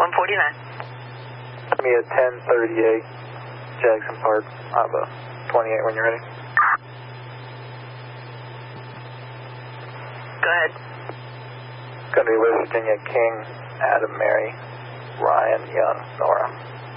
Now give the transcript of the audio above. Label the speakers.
Speaker 1: 149.
Speaker 2: Me at 1038 Jackson Park. I have a 28 when you're ready.
Speaker 1: Go ahead.
Speaker 2: Going to be West Virginia King, Adam, Mary, Ryan, Young, Nora.